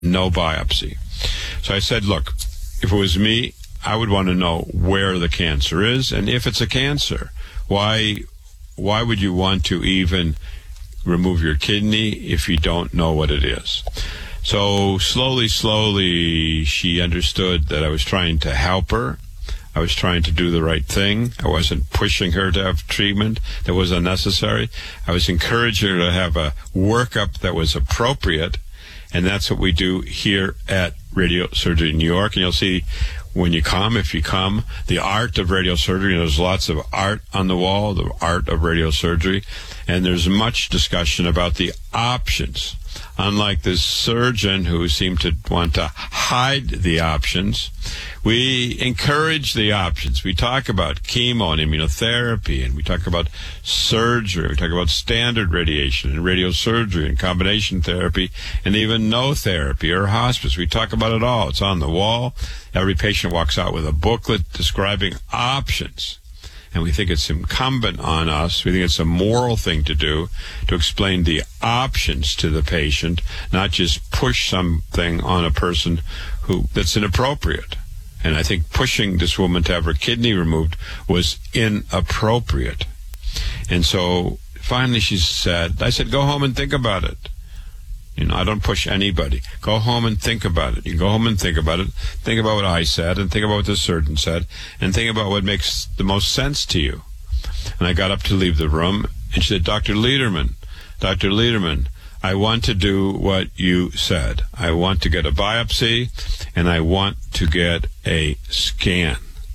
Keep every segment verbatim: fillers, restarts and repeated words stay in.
no biopsy. So I said, look, if it was me, I would want to know where the cancer is, and if it's a cancer, why why would you want to even remove your kidney if you don't know what it is? So slowly, slowly, she understood that I was trying to help her. I was trying to do the right thing. I wasn't pushing her to have treatment that was unnecessary. I was encouraging her to have a workup that was appropriate, and that's what we do here at Radiosurgery New York. And you'll see when you come, if you come, the art of radiosurgery. There's lots of art on the wall, the art of radiosurgery, and there's much discussion about the options. Unlike this surgeon who seemed to want to hide the options, we encourage the options. We talk about chemo and immunotherapy, and we talk about surgery. We talk about standard radiation and radiosurgery and combination therapy and even no therapy or hospice. We talk about it all. It's on the wall. Every patient walks out with a booklet describing options. And we think it's incumbent on us, we think it's a moral thing to do, to explain the options to the patient, not just push something on a person who that's inappropriate. And I think pushing this woman to have her kidney removed was inappropriate. And so finally she said, I said, go home and think about it. You know, I don't push anybody. Go home and think about it. You go home and think about it. Think about what I said, and think about what the surgeon said, and think about what makes the most sense to you. And I got up to leave the room, and she said, Doctor Lederman, Doctor Lederman, I want to do what you said. I want to get a biopsy, and I want to get a scan.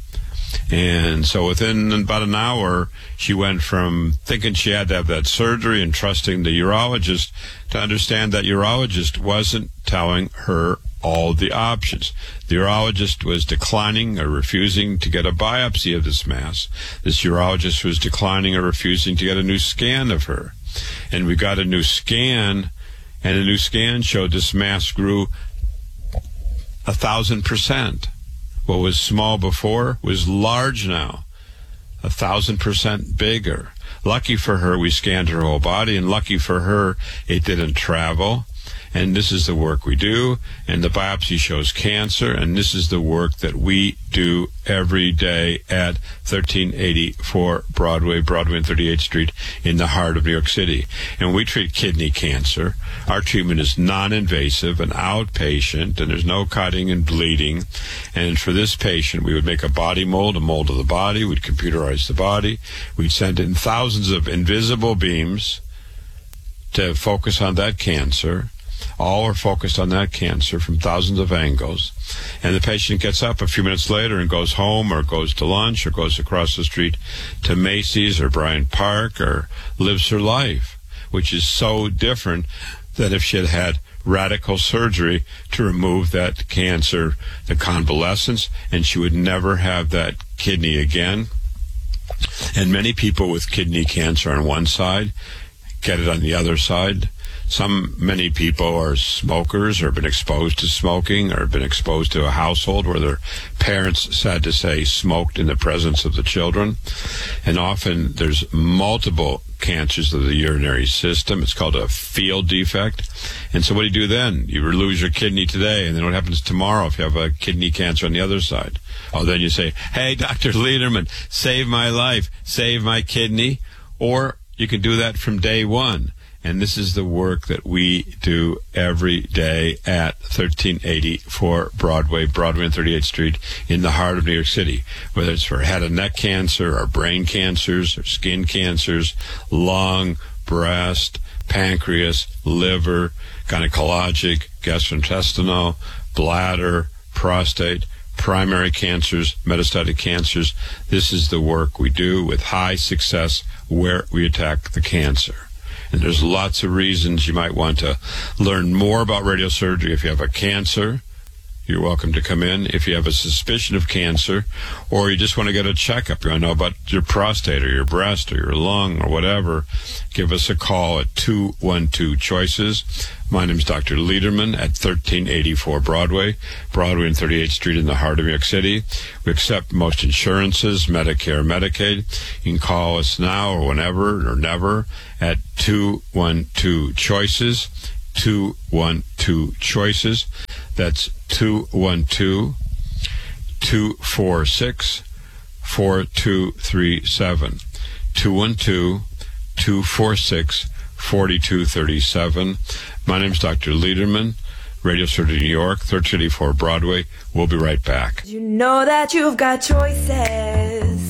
And so within about an hour, she went from thinking she had to have that surgery and trusting the urologist to understand that urologist wasn't telling her all the options. The urologist was declining or refusing to get a biopsy of this mass. This urologist was declining or refusing to get a new scan of her. And we got a new scan, and a new scan showed this mass grew a thousand percent. What was small before was large now, a thousand percent bigger. Lucky for her, we scanned her whole body, and lucky for her, it didn't travel. And this is the work we do, and the biopsy shows cancer, and this is the work that we do every day at thirteen eighty-four Broadway, Broadway and thirty-eighth Street in the heart of New York City. And we treat kidney cancer. Our treatment is non-invasive and outpatient, and there's no cutting and bleeding. And for this patient, we would make a body mold, a mold of the body. We'd computerize the body. We'd send in thousands of invisible beams to focus on that cancer. All are focused on that cancer from thousands of angles. And the patient gets up a few minutes later and goes home or goes to lunch or goes across the street to Macy's or Bryant Park or lives her life, which is so different than if she had had radical surgery to remove that cancer, the convalescence, and she would never have that kidney again. And many people with kidney cancer on one side get it on the other side. Some, many people are smokers or have been exposed to smoking or have been exposed to a household where their parents, sad to say, smoked in the presence of the children. And often there's multiple cancers of the urinary system. It's called a field defect. And so what do you do then? You lose your kidney today, and then what happens tomorrow if you have a kidney cancer on the other side? Oh, then you say, hey, Doctor Lederman, save my life, save my kidney. Or you can do that from day one. And this is the work that we do every day at thirteen eighty-four Broadway, Broadway and thirty-eighth Street in the heart of New York City. Whether it's for head and neck cancer or brain cancers or skin cancers, lung, breast, pancreas, liver, gynecologic, gastrointestinal, bladder, prostate, primary cancers, metastatic cancers. This is the work we do with high success where we attack the cancer. And there's lots of reasons you might want to learn more about radiosurgery. If you have a cancer, you're welcome to come in. If you have a suspicion of cancer, or you just want to get a checkup, you want to know about your prostate or your breast or your lung or whatever, give us a call at two one two choices. My name is Doctor Lederman at thirteen eighty-four Broadway, Broadway and thirty-eighth Street in the heart of New York City. We accept most insurances, Medicare, Medicaid. You can call us now or whenever or never at two one two choices. two one two choices. That's two one two, two four six, four two three seven. two one two, two four six, four two three seven. My name is Doctor Lederman, Radio Surgery New York, thirteen eighty-four Broadway. We'll be right back. You know that you've got choices.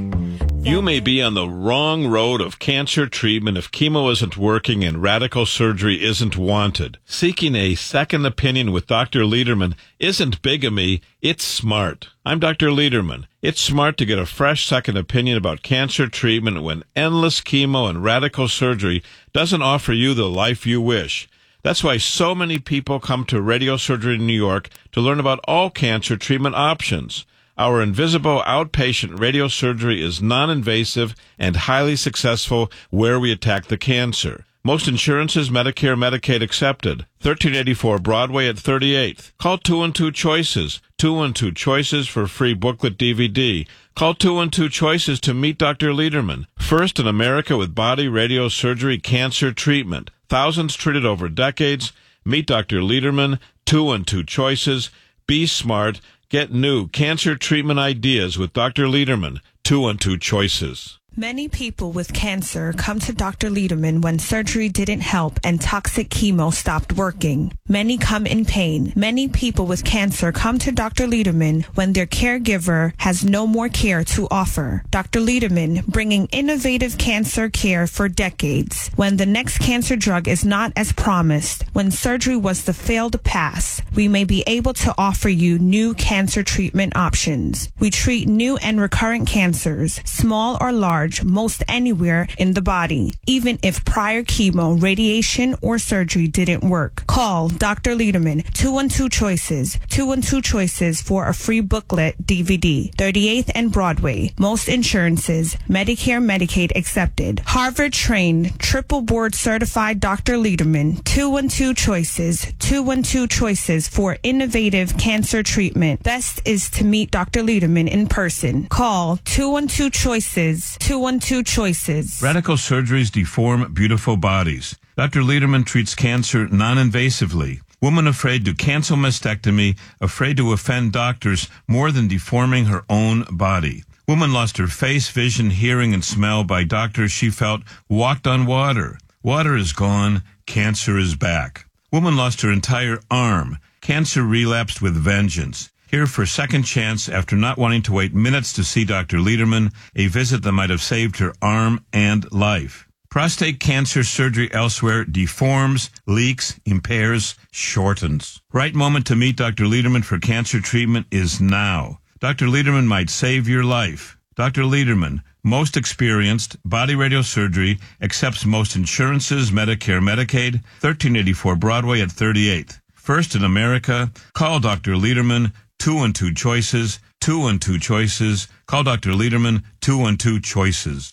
You may be on the wrong road of cancer treatment if chemo isn't working and radical surgery isn't wanted. Seeking a second opinion with Doctor Lederman isn't bigamy, it's smart. I'm Doctor Lederman. It's smart to get a fresh second opinion about cancer treatment when endless chemo and radical surgery doesn't offer you the life you wish. That's why so many people come to Radio Surgery New York to learn about all cancer treatment options. Our invisible outpatient radiosurgery is non-invasive and highly successful where we attack the cancer. Most insurances, Medicare, Medicaid accepted. thirteen eighty-four Broadway at thirty-eighth. Call two one two choices. two one two choices for free booklet D V D. Call two one two choices to meet Doctor Lederman. First in America with body radiosurgery cancer treatment. Thousands treated over decades. Meet Doctor Lederman. two one two choices. Be smart. Get new cancer treatment ideas with Doctor Lederman. two one two choices. Many people with cancer come to Doctor Lederman when surgery didn't help and toxic chemo stopped working. Many come in pain. Many people with cancer come to Doctor Lederman when their caregiver has no more care to offer. Doctor Lederman, bringing innovative cancer care for decades. When the next cancer drug is not as promised, when surgery was the failed pass, we may be able to offer you new cancer treatment options. We treat new and recurrent cancers, small or large, most anywhere in the body, even if prior chemo, radiation, or surgery didn't work. Call Doctor Lederman, two one two choices, two one two choices for a free booklet D V D, thirty-eighth and Broadway. Most insurances, Medicare, Medicaid accepted. Harvard-trained, triple board certified Doctor Lederman, two one two choices, two one two choices for innovative cancer treatment. Best is to meet Doctor Lederman in person. Call two one two choices, two one two choices. Radical surgeries deform beautiful bodies. Doctor Lederman treats cancer non-invasively. Woman afraid to cancel mastectomy, afraid to offend doctors more than deforming her own body. Woman lost her face, vision, hearing, and smell by doctors she felt walked on water. Water is gone. Cancer is back. Woman lost her entire arm. Cancer relapsed with vengeance. Here for a second chance after not wanting to wait minutes to see Doctor Lederman, a visit that might have saved her arm and life. Prostate cancer surgery elsewhere deforms, leaks, impairs, shortens. Right moment to meet Doctor Lederman for cancer treatment is now. Doctor Lederman might save your life. Doctor Lederman, most experienced, body radiosurgery, accepts most insurances, Medicare, Medicaid, thirteen eighty-four Broadway at thirty-eighth. First in America, call Doctor Lederman, two one two choices, two one two choices. Call Doctor Lederman, two one two choices.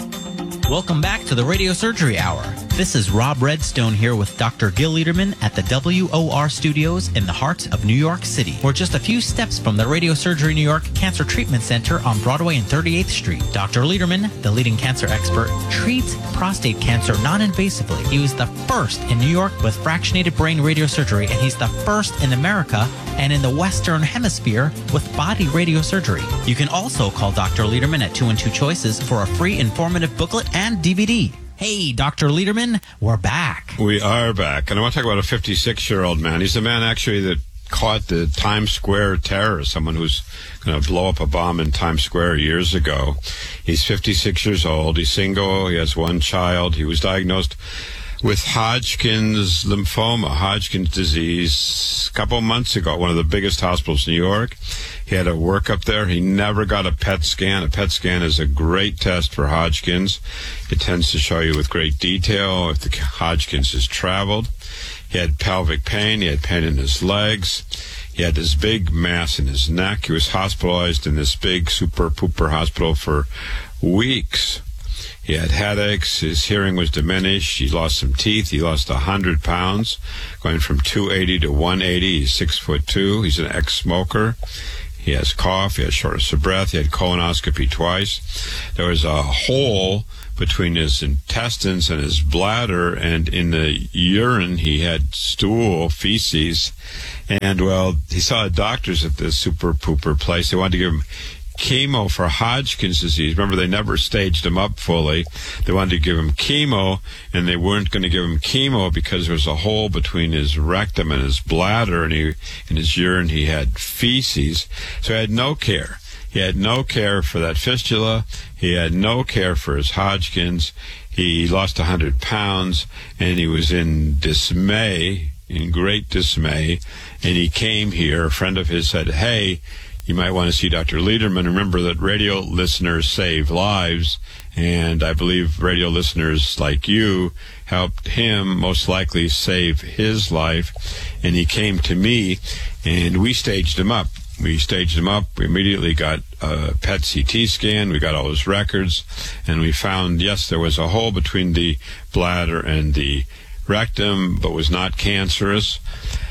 Welcome back to the Radio Surgery Hour. This is Rob Redstone here with Doctor Gil Lederman at the W O R Studios in the heart of New York City. We're just a few steps from the Radio Surgery New York Cancer Treatment Center on Broadway and thirty-eighth Street. Doctor Lederman, the leading cancer expert, treats prostate cancer non-invasively. He was the first in New York with fractionated brain radiosurgery, and he's the first in America and in the Western Hemisphere with body radiosurgery. You can also call Doctor Lederman at two one two choices for a free informative booklet and D V D. Hey, Doctor Lederman, we're back. We are back. And I want to talk about a fifty-six-year-old man. He's the man, actually, that caught the Times Square terror, someone who's going to blow up a bomb in Times Square years ago. He's fifty-six years old. He's single. He has one child. He was diagnosed with Hodgkin's lymphoma, Hodgkin's disease, a couple months ago at one of the biggest hospitals in New York. He had a workup there. He never got a P E T scan. A P E T scan is a great test for Hodgkin's. It tends to show you with great detail if the Hodgkin's has traveled. He had pelvic pain. He had pain in his legs. He had this big mass in his neck. He was hospitalized in this big super pooper hospital for weeks. He had headaches. His hearing was diminished. He lost some teeth. He lost one hundred pounds, going from two eighty to one eighty. He's six foot two. He's an ex-smoker. He has cough. He has shortness of breath. He had colonoscopy twice. There was a hole between his intestines and his bladder, and in the urine he had stool, feces. And, well, he saw the doctors at this super pooper place. They wanted to give him chemo for Hodgkin's disease. Remember, they never staged him up fully. They wanted to give him chemo, and they weren't going to give him chemo because there was a hole between his rectum and his bladder, and he, in his urine he had feces. So he had no care. He had no care for that fistula. He had no care for his Hodgkin's. He lost one hundred pounds, and he was in dismay, in great dismay. And he came here. A friend of his said, hey, you might want to see Doctor Lederman. Remember that radio listeners save lives, and I believe radio listeners like you helped him most likely save his life. And he came to me, and we staged him up. We staged him up. We immediately got a P E T C T scan. We got all his records, and we found, yes, there was a hole between the bladder and the rectum, but was not cancerous.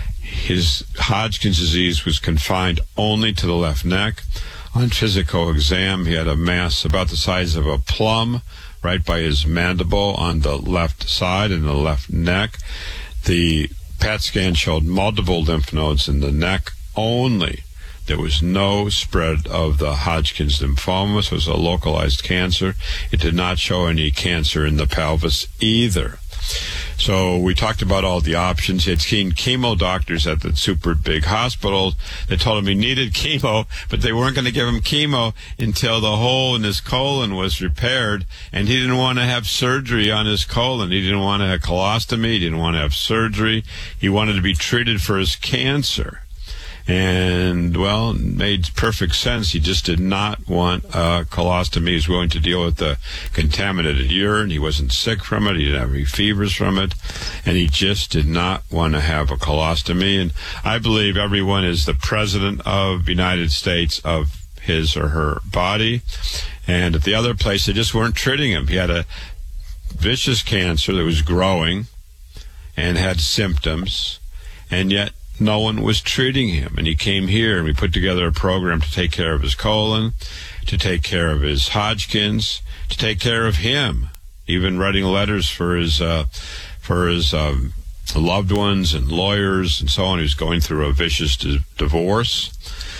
His Hodgkin's disease was confined only to the left neck. On physical exam, he had a mass about the size of a plum right by his mandible on the left side in the left neck. The P E T scan showed multiple lymph nodes in the neck only. There was no spread of the Hodgkin's lymphoma, so it was a localized cancer. It did not show any cancer in the pelvis either. So we talked about all the options. He had seen chemo doctors at the super big hospital. They told him he needed chemo, but they weren't going to give him chemo until the hole in his colon was repaired, and he didn't want to have surgery on his colon. He didn't want to have colostomy. He didn't want to have surgery. He wanted to be treated for his cancer. And, well, it made perfect sense. He just did not want a colostomy. He was willing to deal with the contaminated urine. He wasn't sick from it. He didn't have any fevers from it. And he just did not want to have a colostomy. And I believe everyone is the president of the United States of his or her body. And at the other place, they just weren't treating him. He had a vicious cancer that was growing and had symptoms, and yet no one was treating him. And he came here, and we put together a program to take care of his colon, to take care of his Hodgkin's, to take care of him, even writing letters for his uh, for his um, loved ones and lawyers and so on. He was going through a vicious di- divorce.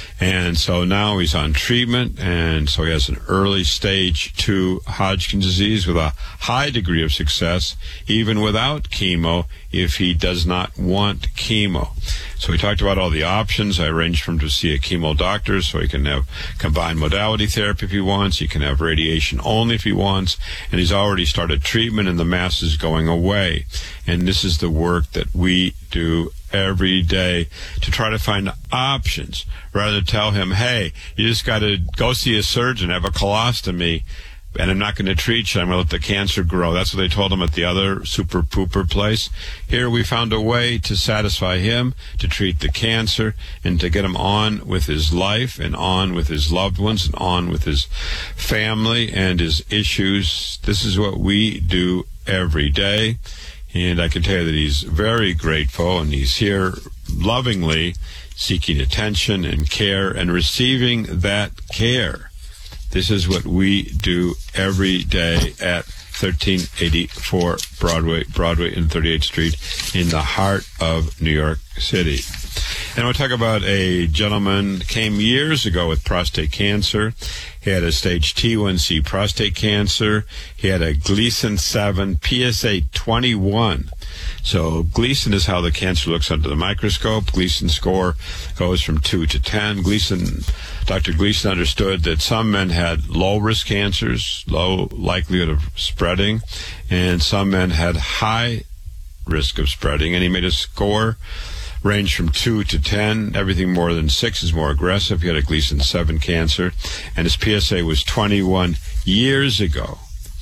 And so now he's on treatment, and so he has an early stage two Hodgkin's disease with a high degree of success, even without chemo, if he does not want chemo. So we talked about all the options. I arranged for him to see a chemo doctor so he can have combined modality therapy if he wants. He can have radiation only if he wants. And he's already started treatment, and the mass is going away. And this is the work that we do every day to try to find options, rather than tell him, hey, you just got to go see a surgeon, have a colostomy, and I'm not going to treat you. I'm going to let the cancer grow. That's what they told him at the other super pooper place. Here we found a way to satisfy him, to treat the cancer, and to get him on with his life and on with his loved ones and on with his family and his issues. This is what we do every day. And I can tell you that he's very grateful, and he's here lovingly seeking attention and care and receiving that care. This is what we do every day at thirteen eighty-four Broadway, Broadway and thirty-eighth Street in the heart of New York City. And we'll talk about a gentleman came years ago with prostate cancer. He had a stage T one C prostate cancer. He had a Gleason seven, P S A twenty-one. So Gleason is how the cancer looks under the microscope. Gleason score goes from two to ten. Gleason, Doctor Gleason understood that some men had low-risk cancers, low likelihood of spreading, and some men had high risk of spreading. And he made a score range from two to ten. Everything more than six is more aggressive. He had a Gleason seven cancer, and his P S A was twenty-one years ago.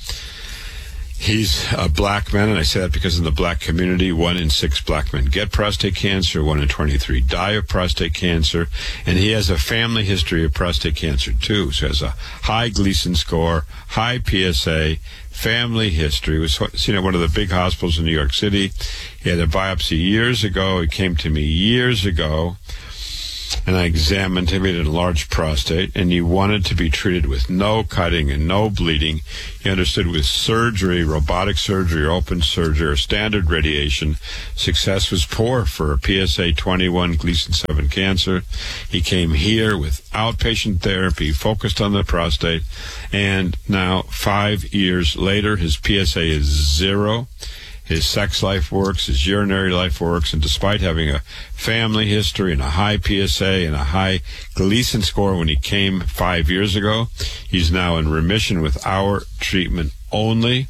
He's a black man, and I say that because in the black community, one in six black men get prostate cancer, one in twenty-three die of prostate cancer, and he has a family history of prostate cancer too. So he has a high Gleason score, high P S A, family history. He was seen at one of the big hospitals in New York City. He had a biopsy years ago. He came to me years ago, and I examined him. He had an enlarged prostate, and he wanted to be treated with no cutting and no bleeding. He understood with surgery, robotic surgery, or open surgery, or standard radiation, success was poor for a P S A twenty-one Gleason seven cancer. He came here with outpatient therapy, focused on the prostate, and now, five years later, his P S A is zero. His sex life works, his urinary life works, and despite having a family history and a high P S A and a high Gleason score when he came five years ago, he's now in remission with our treatment only.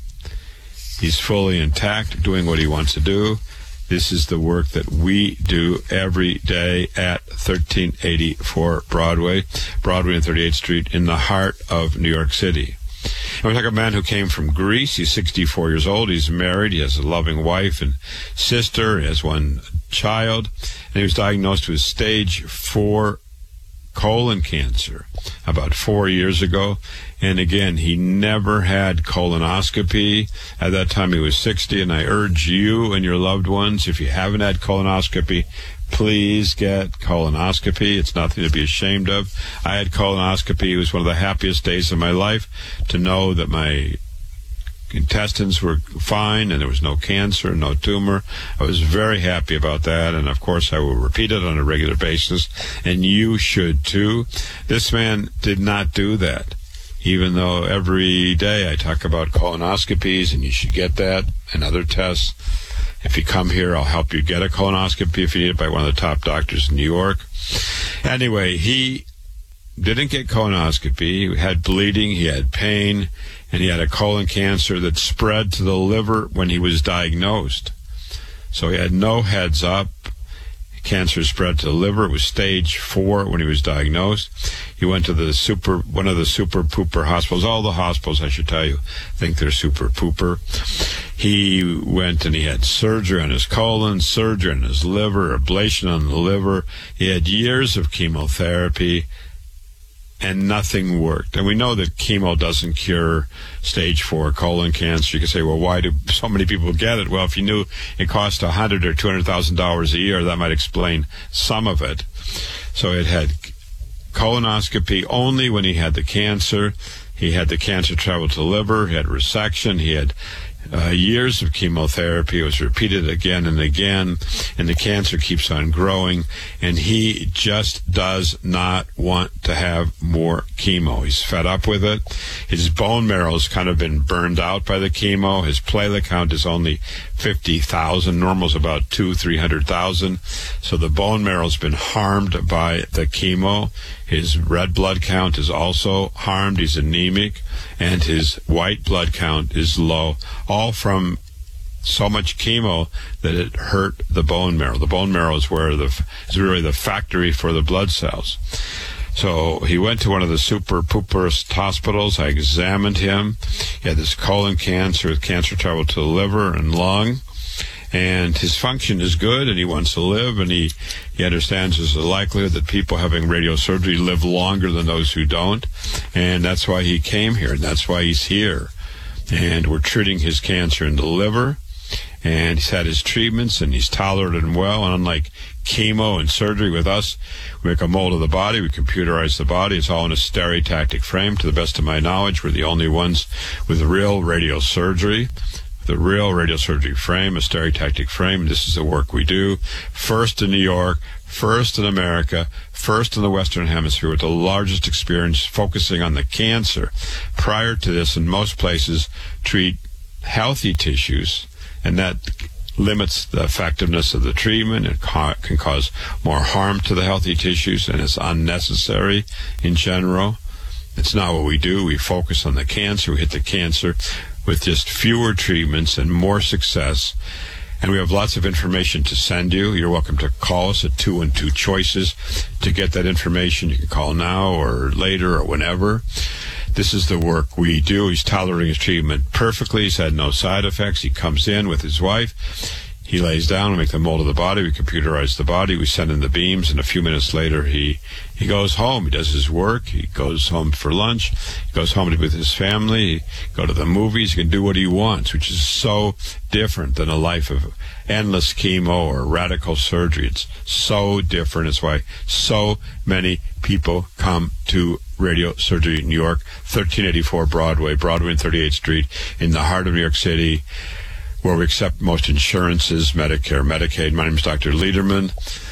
He's fully intact, doing what he wants to do. This is the work that we do every day at thirteen eighty-four Broadway, Broadway and thirty-eighth Street in the heart of New York City. And we talk about a man who came from Greece. He's sixty-four years old. He's married. He has a loving wife and sister. He has one child. And he was diagnosed with stage four colon cancer about four years ago. And again, he never had colonoscopy. At that time, he was sixty. And I urge you and your loved ones, if you haven't had colonoscopy, please get colonoscopy. It's nothing to be ashamed of. I had colonoscopy. It was one of the happiest days of my life to know that my intestines were fine and there was no cancer, no tumor. I was very happy about that, and of course I will repeat it on a regular basis, and you should too. This man did not do that, even though every day I talk about colonoscopies, and you should get that and other tests. If you come here, I'll help you get a colonoscopy if you need it by one of the top doctors in New York. Anyway, he didn't get colonoscopy. He had bleeding, he had pain, and he had a colon cancer that spread to the liver when he was diagnosed. So he had no heads up. Cancer spread to the liver. It was stage four when he was diagnosed. He went to the super, one of the super pooper hospitals. All the hospitals, I should tell you, think they're super pooper. He went and he had surgery on his colon, surgery on his liver, ablation on the liver. He had years of chemotherapy, and nothing worked. And we know that chemo doesn't cure stage four colon cancer. You can say, well, why do so many people get it? Well, if you knew it cost one hundred thousand dollars or two hundred thousand dollars a year, that might explain some of it. So it had colonoscopy only when he had the cancer. He had the cancer travel to the liver. He had resection. He had Uh, years of chemotherapy. It was repeated again and again, and the cancer keeps on growing, and he just does not want to have more chemo. He's fed up with it. His bone marrow's kind of been burned out by the chemo. His platelet count is only fifty thousand. Normal's about two, three hundred thousand. So the bone marrow's been harmed by the chemo. His red blood count is also harmed. He's anemic, and his white blood count is low, all from so much chemo that it hurt the bone marrow. The bone marrow is where the is really the factory for the blood cells. So he went to one of the super pooperest hospitals. I examined him. He had this colon cancer with cancer travel to the liver and lung. And his function is good, and he wants to live, and he, he understands there's a likelihood that people having radiosurgery live longer than those who don't. And that's why he came here, and that's why he's here. And we're treating his cancer in the liver, and he's had his treatments, and he's tolerated them well. And unlike chemo and surgery with us, we make a mold of the body, we computerize the body. It's all in a stereotactic frame. To the best of my knowledge, we're the only ones with real radiosurgery. The real radiosurgery frame, a stereotactic frame. This is the work we do. First in New York, first in America, first in the Western Hemisphere, with the largest experience focusing on the cancer. Prior to this, in most places, treat healthy tissues, and that limits the effectiveness of the treatment. It ca- can cause more harm to the healthy tissues, and it's unnecessary in general. It's not what we do. We focus on the cancer. We hit the cancer with just fewer treatments and more success. And we have lots of information to send you. You're welcome to call us at two and two choices to get that information. You can call now or later or whenever. This is the work we do. He's tolerating his treatment perfectly. He's had no side effects. He comes in with his wife. He lays down, we make the mold of the body, we computerize the body, we send in the beams, and a few minutes later he, he goes home. He does his work, he goes home for lunch, he goes home with his family, he go to the movies, he can do what he wants, which is so different than a life of endless chemo or radical surgery. It's so different. It's why so many people come to Radio Surgery in New York, thirteen eighty-four Broadway, Broadway and thirty-eighth Street, in the heart of New York City, where we accept most insurances, Medicare, Medicaid. My name is Doctor Lederman.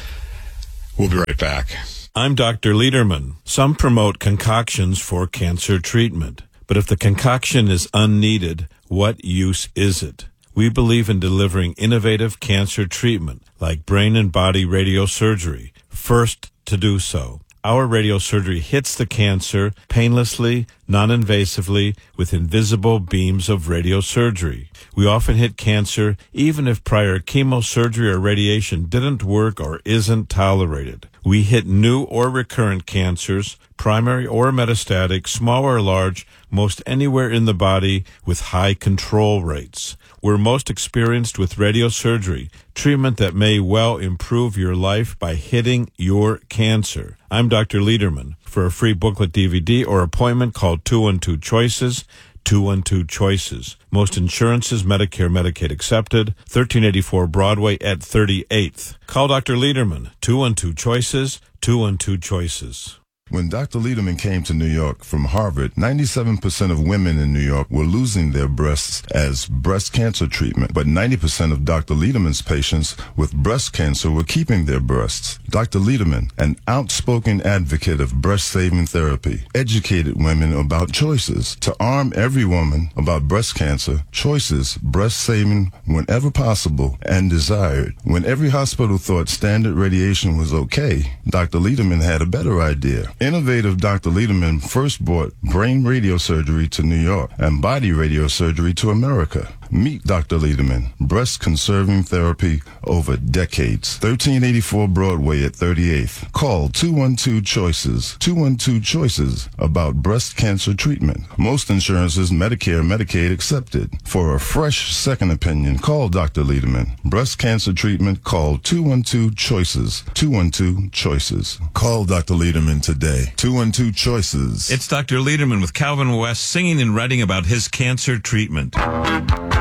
We'll be right back. I'm Doctor Lederman. Some promote concoctions for cancer treatment. But if the concoction is unneeded, what use is it? We believe in delivering innovative cancer treatment, like brain and body radiosurgery, first to do so. Our radiosurgery hits the cancer painlessly, non-invasively, with invisible beams of radiosurgery. We often hit cancer even if prior chemosurgery or radiation didn't work or isn't tolerated. We hit new or recurrent cancers, primary or metastatic, small or large, most anywhere in the body, with high control rates. We're most experienced with radiosurgery, treatment that may well improve your life by hitting your cancer. I'm Doctor Lederman. For a free booklet, D V D, or appointment, call two one two choices, two one two choices. Most insurances, Medicare, Medicaid accepted, thirteen eighty-four Broadway at thirty-eighth. Call Doctor Lederman, two one two choices, two one two choices. When Doctor Lederman came to New York from Harvard, ninety-seven percent of women in New York were losing their breasts as breast cancer treatment, but ninety percent of Doctor Lederman's patients with breast cancer were keeping their breasts. Doctor Lederman, an outspoken advocate of breast-saving therapy, educated women about choices. To arm every woman about breast cancer, choices, breast-saving whenever possible and desired. When every hospital thought standard radiation was okay, Doctor Lederman had a better idea. Innovative Doctor Lederman first brought brain radiosurgery to New York and body radiosurgery to America. Meet Doctor Lederman, breast-conserving therapy over decades. thirteen eighty-four Broadway at thirty-eighth. Call two one two choices, two one two choices about breast cancer treatment. Most insurances, Medicare, Medicaid accepted. For a fresh second opinion, call Doctor Lederman. Breast cancer treatment, call two one two choices, two one two choices. Call Doctor Lederman today. two one two choices. It's Doctor Lederman with Calvin West singing and writing about his cancer treatment.